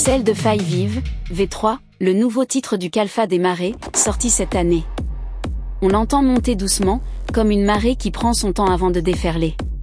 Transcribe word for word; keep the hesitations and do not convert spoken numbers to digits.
Celle de Failles Vives, V trois, le nouveau titre du Calfa des marées, sorti cette année. On l'entend monter doucement, comme une marée qui prend son temps avant de déferler.